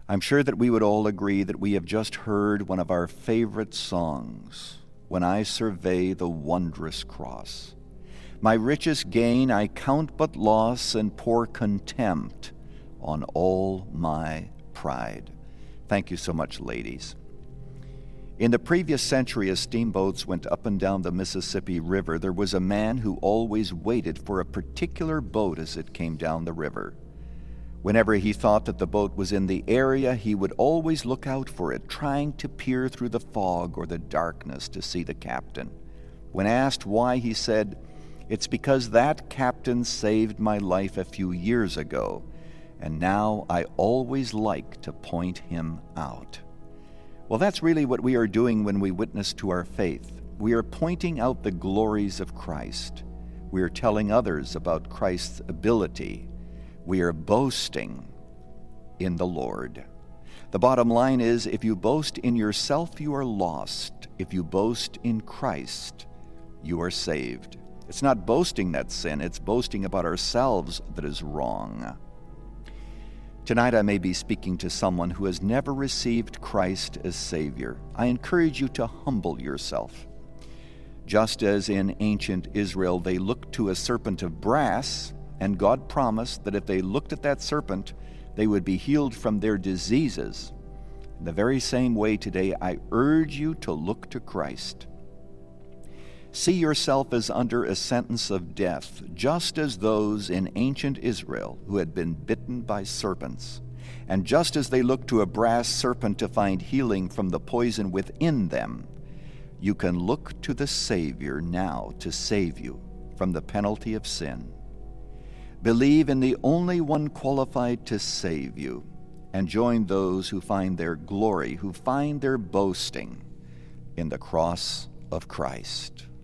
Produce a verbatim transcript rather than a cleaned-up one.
I'm sure that we would all agree that we have just heard one of our favorite songs, When I Survey the Wondrous Cross. My richest gain I count but loss, and pour contempt on all my pride. Thank you so much, ladies. In the previous century, as steamboats went up and down the Mississippi River, there was a man who always waited for a particular boat as it came down the river. Whenever he thought that the boat was in the area, he would always look out for it, trying to peer through the fog or the darkness to see the captain. When asked why, he said, "It's because that captain saved my life a few years ago, and now I always like to point him out." Well, that's really what we are doing when we witness to our faith. We are pointing out the glories of Christ. We are telling others about Christ's ability. We are boasting in the Lord. The bottom line is, if you boast in yourself, you are lost. If you boast in Christ, you are saved. It's not boasting that's sin, it's boasting about ourselves that is wrong. Tonight I may be speaking to someone who has never received Christ as Savior. I encourage you to humble yourself. Just as in ancient Israel they looked to a serpent of brass, and God promised that if they looked at that serpent, they would be healed from their diseases. In the very same way today, I urge you to look to Christ. See yourself as under a sentence of death, just as those in ancient Israel who had been bitten by serpents. And just as they looked to a brass serpent to find healing from the poison within them, you can look to the Savior now to save you from the penalty of sin. Believe in the only one qualified to save you, and join those who find their glory, who find their boasting in the cross of Christ.